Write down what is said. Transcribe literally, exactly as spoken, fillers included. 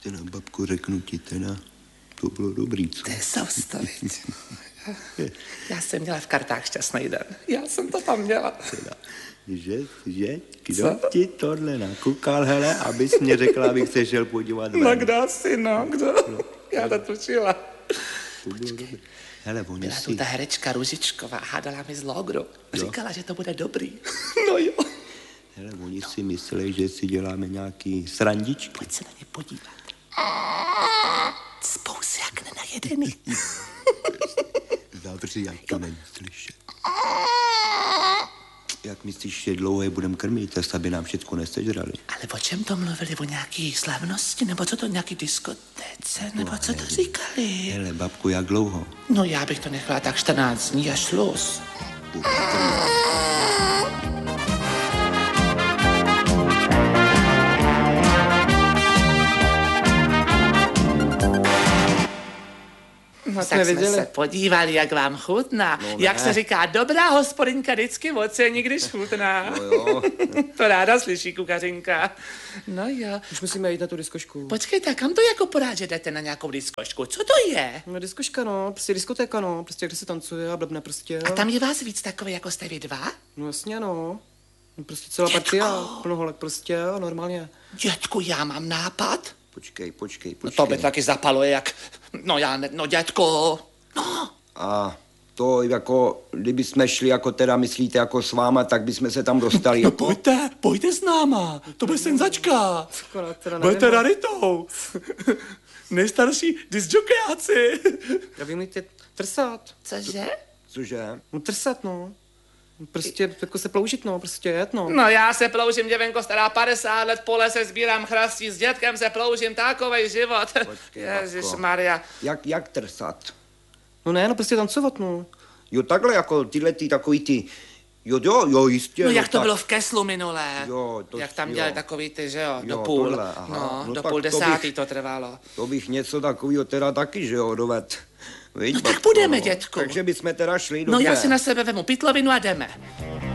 Teda, babko, řeknu ti teda, to bylo dobrý, co? To je soustavit. Já jsem měla v kartách šťastný den. Já jsem to tam měla. Teda, že, že, kdo co? Ti tohle nakukal, hele, abys mě řekla, abych se šel podívat ven. No kdo si, no, kdo? No, já to tušila. To bylo dobrý. Hele, oni byla si... tu ta herečka Růžičková, hádala mi z Logru. Říkala, že to bude dobrý. No jo. Hele, oni si mysleli, že si děláme nějaký srandičky. Pojď se na ně podívat. Spous jak nenajedený. Zavři, jak to není slyšet. Jak myslíš, že dlouho je budem krmit, tak aby nám všechno nesežrali? Ale o čem to mluvili? O nějaký slavnosti? Nebo co to, nějaký diskotéce? Nebo no, co to říkali? Hele, babku, jak dlouho? No já bych to nechala tak čtrnáct dní až šluz. No tak jsme se podívali, jak vám chutná. No, jak se říká, dobrá hospodyňka vždycky ocení, když chutná. No jo. To ráda slyší kukařinka. No jo. Už musíme jít na tu diskošku. Počkejte, kam to jako porád, že jdete na nějakou diskošku? Co to je? No diskoška, no, prostě diskotéka, no, prostě kde se tancuje a blbne prostě. A tam je vás víc takové, jako jste vy dva? No jasně, no. Prostě celá partia, plno holek prostě, normálně. Dětku, já mám nápad. Počkej, počkej, počkej. No to by taky zapaluje jak, no já ne, no dětko, no. A to jako, kdyby jsme šli jako teda, myslíte, jako s váma, tak bychom se tam dostali. No jako? pojďte, pojďte s náma, to bude senzačka. Budete raritou. Nejstarší disjokejáci. Já vím, jít trsat. Cože? Cože? No trsat, no. Prostě jako se ploužit, no, prostě jet, no. No já se ploužím, děvenko stará padesát let, po lese sbírám chrastí, s dětkem se ploužím, takovej život. Ježišmarja. Jak, jak trsat? No ne, no prostě tancovat, no. Jo, takhle jako tyhle ty takový ty, jo, jo, jo, jistě. No, no jak to tak... bylo v Keslu minulé. Jo, to, jak tam jo. dělali takový ty, že jo, jo do půl. Tohle, aha. No, no, do půl to desátý bych, to trvalo. To bych něco takového teda taky, že jo, doved. Víš, no tak půjdeme, no, dětku. Takže bychom teda šli, no dobře. já si na sebe vemu pytlovinu a jdeme.